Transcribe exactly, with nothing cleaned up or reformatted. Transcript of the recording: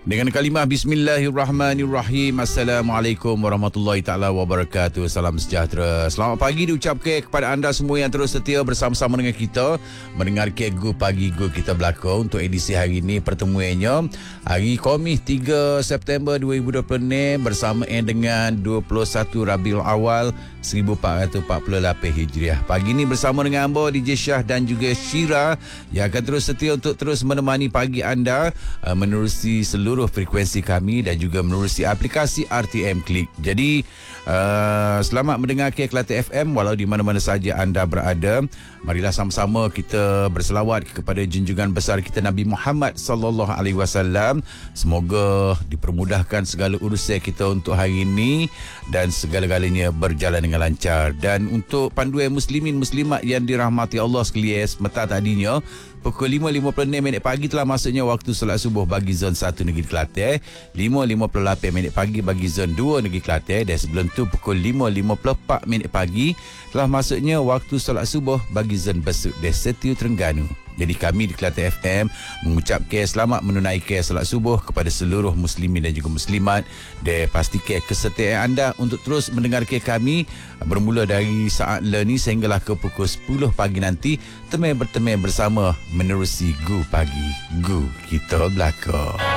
Dengan kalimah Bismillahirrahmanirrahim. Assalamualaikum warahmatullahi taala wabarakatuh. Salam sejahtera. Selamat pagi diucapkan kepada anda semua yang terus setia bersama-sama dengan kita mendengar Gu Pagi Gu kita berlakon untuk edisi hari ini. Pertemuannya hari Khamis tiga September dua ribu dua puluh enam bersama dengan dua puluh satu Rabiul Awal seribu empat ratus empat puluh lapan Hijriah. Pagi ini bersama dengan amba D J Syah dan juga Syira yang akan terus setia untuk terus menemani pagi anda uh, menerusi seluruh frekuensi kami dan juga menerusi aplikasi R T M Klik. Jadi uh, selamat mendengar Kelate F M walau di mana-mana saja anda berada. Marilah sama-sama kita berselawat kepada junjungan besar kita Nabi Muhammad sallallahu alaihi wasallam. Semoga dipermudahkan segala urusan kita untuk hari ini dan segala-galanya berjalan dengan lancar. Dan untuk panduan muslimin muslimat yang dirahmati Allah sekalian, sebentar tadinya pukul lima lima puluh enam minit pagi telah masuknya waktu solat subuh bagi zon satu Negeri Kelantan, lima lima puluh lapan minit pagi bagi zon dua Negeri Kelantan, dan sebelum tu pukul lima lima puluh empat minit pagi telah masuknya waktu solat subuh bagi zon Besut dan Setiu Terengganu. Jadi kami di Kelate F M mengucapkan selamat menunaikan solat subuh kepada seluruh muslimin dan juga muslimat, dan pastikan kesetiaan anda untuk terus mendengarkan kami bermula dari saat ni sehinggalah ke pukul sepuluh pagi nanti, temai bertemai bersama menerusi Gu Pagi Gu kita belakang.